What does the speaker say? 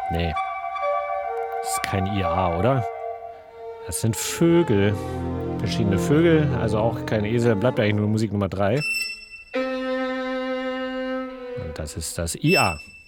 Nee. Das ist kein IA, oder? Das sind Vögel. Verschiedene Vögel, also auch kein Esel. Bleibt eigentlich nur Musik Nummer 3. Und das ist das IA.